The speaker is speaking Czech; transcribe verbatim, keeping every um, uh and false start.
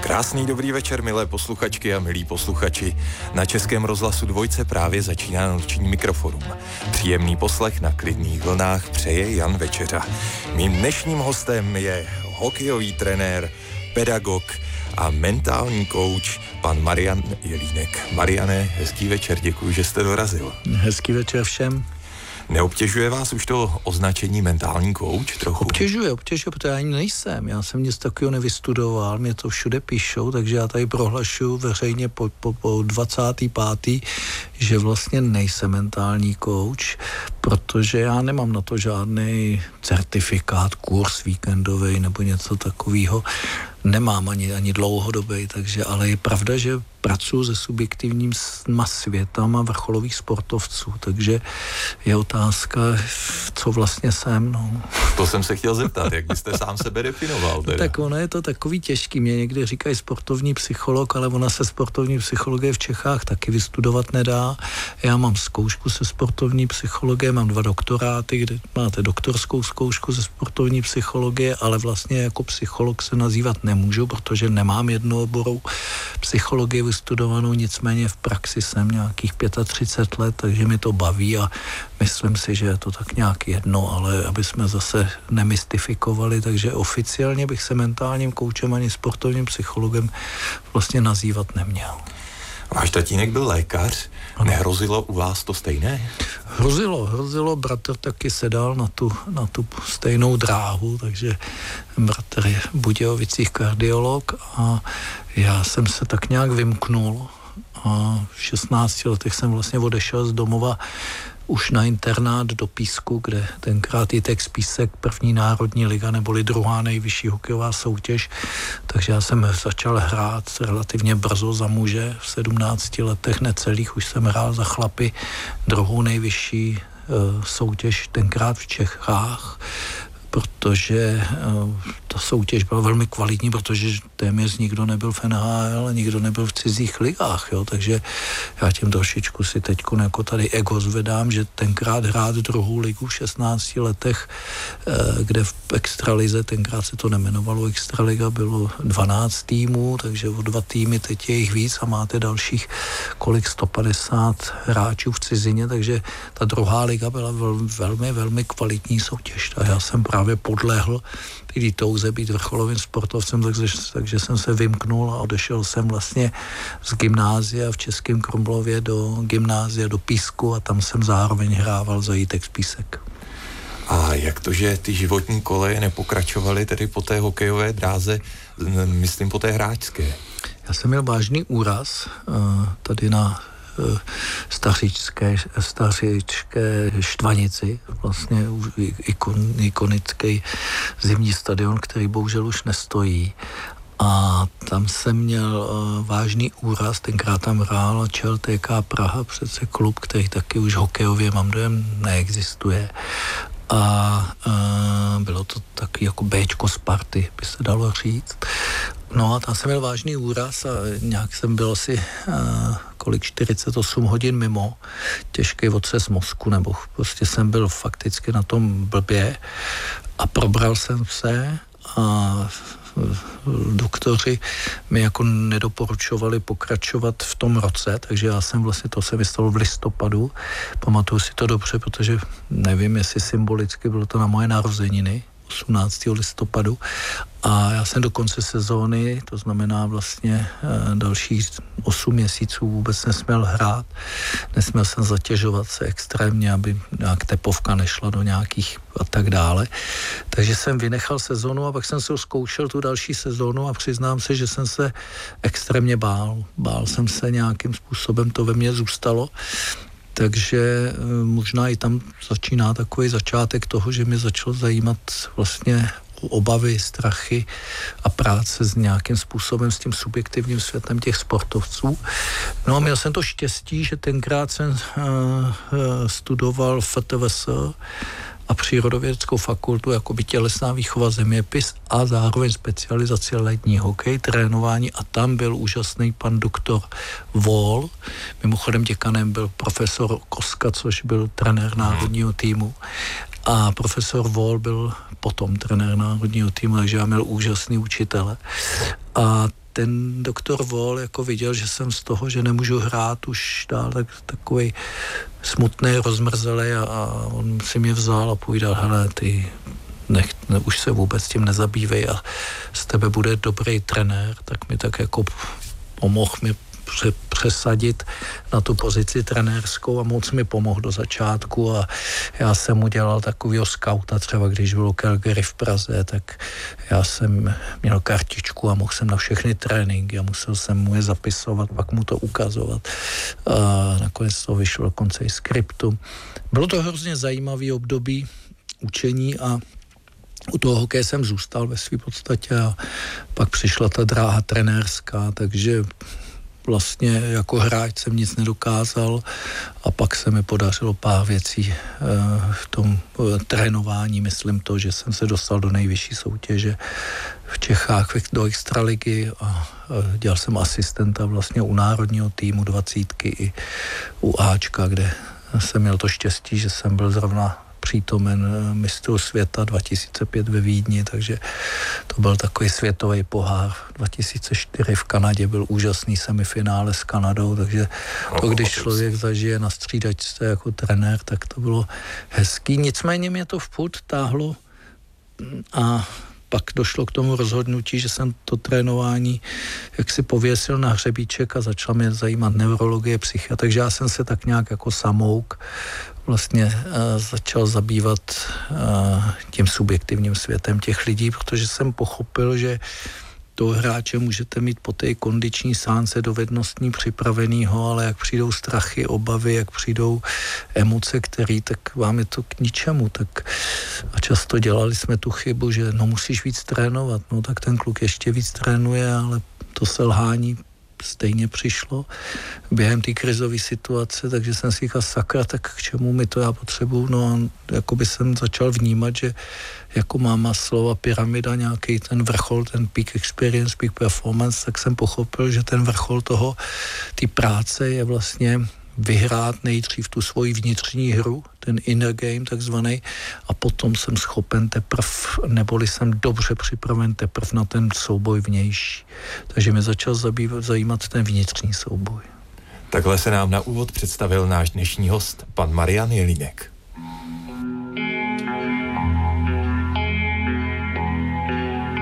Krásný dobrý večer, milé posluchačky a milí posluchači. Na Českém rozhlasu Dvojce právě začíná noční mikroforum. Příjemný poslech na klidných vlnách přeje Jan Večeřa. Mým dnešním hostem je hokejový trenér, pedagog a mentální kouč pan Marian Jelínek. Mariane, hezký večer, děkuji, že jste dorazil. Hezký večer všem. Neobtěžuje vás už to označení mentální kouč trochu? Obtěžuje, obtěžuje, protože já ani nejsem. Já jsem nic takového nevystudoval, mě to všude píšou, takže já tady prohlašuju veřejně po, po, po dvacátém pátém že vlastně nejsem mentální kouč, protože já nemám na to žádný certifikát, kurz víkendový nebo něco takového. Nemám ani, ani dlouhodobý, takže, ale je pravda, že pracuji se subjektivníma světama vrcholových sportovců, takže je otázka, co vlastně jsem, no. To jsem se chtěl zeptat, jak byste sám sebe definoval teda? Tak ono je to takový těžký, mě někdy říkají sportovní psycholog, ale ona se sportovní psychologie v Čechách taky vystudovat nedá. Já mám zkoušku se sportovní psychologie, mám dva doktoráty, kde máte doktorskou zkoušku ze sportovní psychologie, ale vlastně jako psycholog se nazývat nemůžu, protože nemám jednooborovou psychologii vystudovanou, nicméně v praxi jsem nějakých třicet pět let, takže mi to baví a myslím si, že je to tak nějak jedno, ale aby jsme zase nemystifikovali, takže oficiálně bych se mentálním koučem ani sportovním psychologem vlastně nazývat neměl. Váš tatínek byl lékař, ano. Nehrozilo u vás to stejné? Hrozilo, hrozilo, bratr taky sedal na tu, na tu stejnou dráhu, takže bratr je v Budějovicích kardiolog a já jsem se tak nějak vymknul a v šestnácti letech jsem vlastně odešel z domova už na internát do Písku, kde tenkrát Jitex Písek, první národní liga, neboli druhá nejvyšší hokejová soutěž, takže já jsem začal hrát relativně brzo za muže, v sedmnácti letech necelých už jsem hrál za chlapy druhou nejvyšší uh, soutěž tenkrát v Čechách, protože uh, ta soutěž byla velmi kvalitní, protože téměř nikdo nebyl v N H L, nikdo nebyl v cizích ligách, jo, takže já tím trošičku si teďko jako tady ego zvedám, že tenkrát hrát druhou ligu v šestnácti letech, uh, kde v extralize, tenkrát se to nemenovalo extraliga, bylo dvanáct týmů, takže o dva týmy teď je jich víc a máte dalších kolik sto padesát hráčů v cizině, takže ta druhá liga byla vel, velmi, velmi kvalitní soutěž a já jsem právě podlehl i touze být vrcholovým sportovcem, takže, takže jsem se vymknul a odešel jsem vlastně z gymnázia v Českém Krumlově do gymnázia do Písku a tam jsem zároveň hrával za Jitex Písek. A jak to, že ty životní koleje nepokračovaly tedy po té hokejové dráze, myslím po té hráčské? Já jsem měl vážný úraz tady na stařičské, stařičké Štvanici, vlastně ikon, ikonický zimní stadion, který bohužel už nestojí. A tam jsem měl uh, vážný úraz, tenkrát tam hrál Čel T K Praha, přece klub, který taky už hokejově, mám dojem, neexistuje. A uh, bylo to taky jako béčko Sparty, by se dalo říct. No a tam jsem měl vážný úraz a nějak jsem byl asi uh, kolik čtyřicet osm hodin mimo, těžký otřes mozku, nebo prostě jsem byl fakticky na tom blbě a probral jsem se a doktoři mi jako nedoporučovali pokračovat v tom roce, takže já jsem vlastně, to se vystalo v listopadu, pamatuju si to dobře, protože nevím, jestli symbolicky bylo to na moje narozeniny, osmnáctého listopadu a já jsem do konce sezóny, to znamená vlastně e, dalších osm měsíců vůbec nesměl hrát, nesměl jsem zatěžovat se extrémně, aby nějak tepovka nešla do nějakých a tak dále. Takže jsem vynechal sezónu a pak jsem se zkoušel tu další sezónu a přiznám se, že jsem se extrémně bál. Bál jsem se nějakým způsobem, to ve mně zůstalo. Takže možná i tam začíná takový začátek toho, že mě začalo zajímat vlastně obavy, strachy a práce s nějakým způsobem s tím subjektivním světem těch sportovců. No a měl jsem to štěstí, že tenkrát jsem uh, uh, studoval F T V S a přírodovědeckou fakultu jako by tělesná výchova, zeměpis a zároveň specializace lední hokej, trénování a tam byl úžasný pan doktor Vol. Mimochodem děkanem byl profesor Koska, což byl trenér národního týmu a profesor Vol byl potom trenér národního týmu, takže já měl úžasný učitele. A ten doktor Vol jako viděl, že jsem z toho, že nemůžu hrát už dál, tak takovej smutný, rozmrzelej a, a on si mě vzal a povídal, hele, ty nech, ne, už se vůbec tím nezabývej a z tebe bude dobrý trenér, tak mi tak jako pomohl mi přesadit na tu pozici trenérskou a moc mi pomohl do začátku a já jsem udělal takovýho skauta, třeba když bylo Calgary v Praze, tak já jsem měl kartičku a mohl jsem na všechny tréninky a musel jsem mu je zapisovat, pak mu to ukazovat a nakonec to vyšlo dokonce i skriptu. Bylo to hrozně zajímavý období učení a u toho hokeje jsem zůstal ve své podstatě a pak přišla ta dráha trenérská, takže vlastně jako hráč jsem nic nedokázal a pak se mi podařilo pár věcí v tom trénování. Myslím to, že jsem se dostal do nejvyšší soutěže v Čechách do extraligy a dělal jsem asistenta vlastně u národního týmu dvacítky i u Ačka, kde jsem měl to štěstí, že jsem byl zrovna přítomen mistru světa dva tisíce pět ve Vídni, takže to byl takový světový pohár. dva tisíce čtyři v Kanadě byl úžasný semifinále s Kanadou, takže to, když člověk zažije na střídačce jako trenér, tak to bylo hezký. Nicméně mě to furt táhlo a pak došlo k tomu rozhodnutí, že jsem to trénování jak si pověsil na hřebíček a začala mě zajímat neurologie, psychia, takže já jsem se tak nějak jako samouk vlastně uh, začal zabývat uh, tím subjektivním světem těch lidí, protože jsem pochopil, že toho hráče můžete mít po té kondiční sánce dovednostní připravenýho, ale jak přijdou strachy, obavy, jak přijdou emoce, který, tak vám je to k ničemu. Tak a často dělali jsme tu chybu, že no musíš víc trénovat, no tak ten kluk ještě víc trénuje, ale to selhání stejně přišlo během té krizové situace, takže jsem si říkal, sakra, tak k čemu mi to já potřebuju, no a jakoby jsem začal vnímat, že jako má Maslova pyramida, nějaký ten vrchol, ten peak experience, peak performance, tak jsem pochopil, že ten vrchol toho, ty práce je vlastně vyhrát nejdřív tu svoji vnitřní hru, ten inner game takzvaný, a potom jsem schopen teprv, neboli jsem dobře připraven teprv na ten souboj vnější. Takže mě začal zabývat, zajímat ten vnitřní souboj. Takhle se nám na úvod představil náš dnešní host, pan Marian Jelínek.